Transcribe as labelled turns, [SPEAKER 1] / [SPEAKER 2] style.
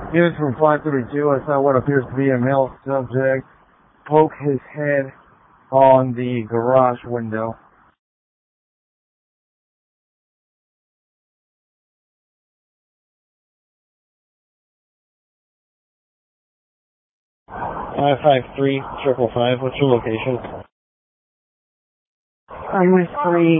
[SPEAKER 1] Units from 532, I saw what appears to be a male subject poke his head on the garage window. I-53, 555, what's your location?
[SPEAKER 2] Highway 3,